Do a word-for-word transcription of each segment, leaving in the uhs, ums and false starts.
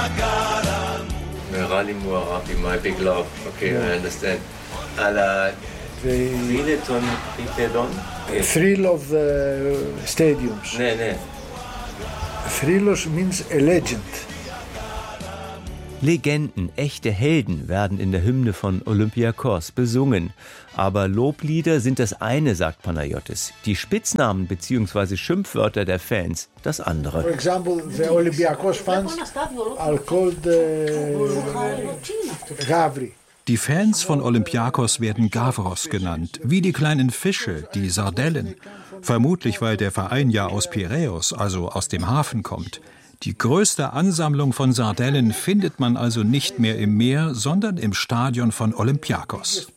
Merali Muarabi, my big love. Okay, yeah. I understand. Αλλά thrill των γηπεδών. Thrill of the stadiums. Ναι, ναι. Thrillos means a legend. Legenden, echte Helden werden in der Hymne von Olympiakos besungen. Aber Loblieder sind das eine, sagt Panayotis. Die Spitznamen bzw. Schimpfwörter der Fans das andere. For example, the Olympiakos fans are called uh, Gavri. Die Fans von Olympiakos werden Gavros genannt, wie die kleinen Fische, die Sardellen. Vermutlich, weil der Verein ja aus Piräus, also aus dem Hafen, kommt. Die größte Ansammlung von Sardellen findet man also nicht mehr im Meer, sondern im Stadion von Olympiakos.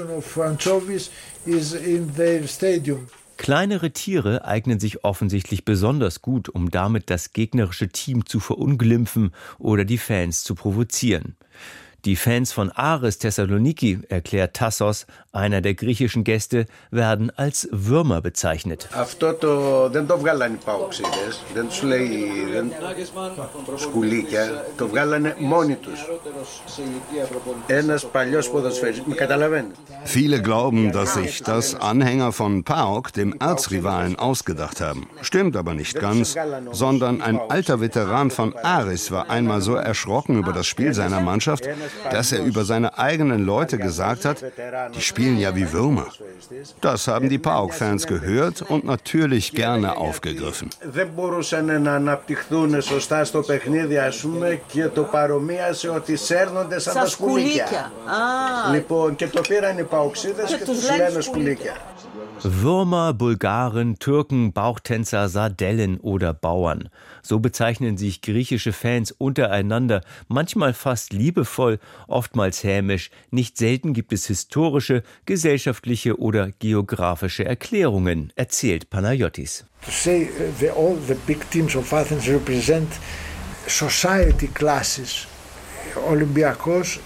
Kleinere Tiere eignen sich offensichtlich besonders gut, um damit das gegnerische Team zu verunglimpfen oder die Fans zu provozieren. Die Fans von Aris Thessaloniki, erklärt Tassos, einer der griechischen Gäste, werden als Würmer bezeichnet. Αυτό το δεν το βγάλανε οι παοξίδες, δεν τους λέει δεν, σκουλίκια, το βγάλανε μόνοι τους. Ένας παλιός ποδοσφαιριστής, με καταλαβαίνετε. Viele glauben, dass sich das Anhänger von PAOK dem Erzrivalen ausgedacht haben. Stimmt aber nicht ganz, sondern ein alter Veteran von Aris war einmal so erschrocken über das Spiel seiner Mannschaft, dass er über seine eigenen Leute gesagt hat, die spielen ja wie Würmer. Das haben die PAOK-Fans gehört und natürlich gerne aufgegriffen. Würmer, Bulgaren, Türken, Bauchtänzer, Sardellen oder Bauern. So bezeichnen sich griechische Fans untereinander, manchmal fast liebevoll, oftmals hämisch. Nicht selten gibt es historische, gesellschaftliche oder geografische Erklärungen, erzählt Panayotis. To say the, all the big teams of Athens represent society classes. Olympiakos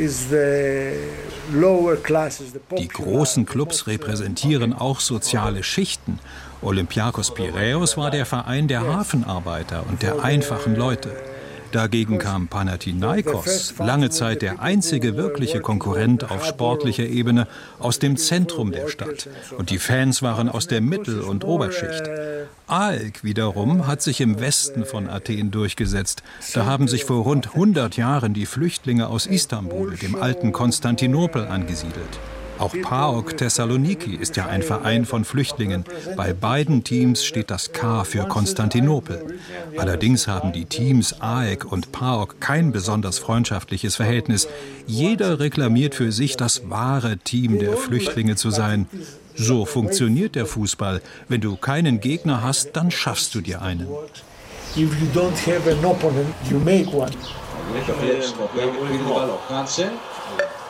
Die großen Clubs repräsentieren auch soziale Schichten. Olympiakos Piräus war der Verein der Hafenarbeiter und der einfachen Leute. Dagegen kam Panathinaikos, lange Zeit der einzige wirkliche Konkurrent auf sportlicher Ebene, aus dem Zentrum der Stadt. Und die Fans waren aus der Mittel- und Oberschicht. AEK wiederum hat sich im Westen von Athen durchgesetzt. Da haben sich vor rund hundert Jahren die Flüchtlinge aus Istanbul, dem alten Konstantinopel, angesiedelt. Auch PAOK Thessaloniki ist ja ein Verein von Flüchtlingen. Bei beiden Teams steht das K für Konstantinopel. Allerdings haben die Teams AEK und PAOK kein besonders freundschaftliches Verhältnis. Jeder reklamiert für sich, das wahre Team der Flüchtlinge zu sein. So funktioniert der Fußball. Wenn du keinen Gegner hast, dann schaffst du dir einen. If you don't have an opponent, you make one.